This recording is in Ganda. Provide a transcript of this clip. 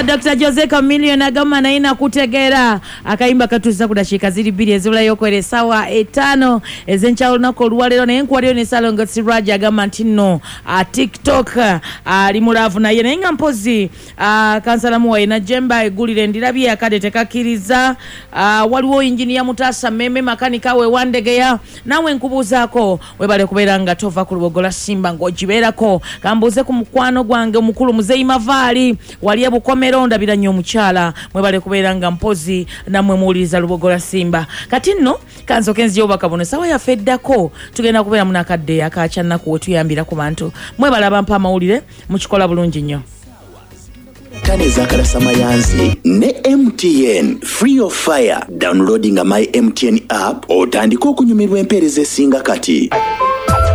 Ka Dr. Jose Chameleone agamba naye nakutegeera akayimba katuuza ku dakiika ziri 2 ezibulayo okwera sawa 5 ezenkya olunaku olwaleero naye nkuwaliyo ne Salongo Siraja agamba nti nno TikTok ali mulaavu naye naye nga mpozi kansalamu waye Najemba egulire ndirabye akade tekakkiriza waliwo injiniya Mutasa Meme makanika we wandegeya nawe nkubuuzaako webale kubeera nga tova ku lubogola Simba ng'ogibeerako kambuuze ku mukwano gwange omukulu Muzeyi Mavaali wali ebukomero ndabira nnyo omukyala mwebale kubeera nga mpozi namwe muwuliriza lubogola Simba kati nno kanzoke nzija obubaka buno sawa yaffe eddako tugenda kubeera mu nakadde akakyannaku we tuyambira ku bantu mwebale abampa amawulire mukikola bulungi nnyo Kaneza Karasamayanzi ne MTN free of fire downloading my MTN app otandika okunyumirwa empeereza esinga kati